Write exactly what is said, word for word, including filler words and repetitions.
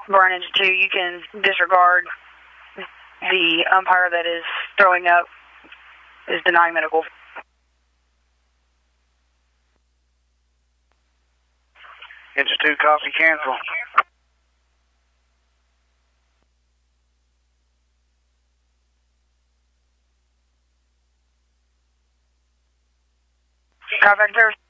run into two, you can disregard the umpire that is throwing up, is denying medical. It's two copy cancel. Contact service.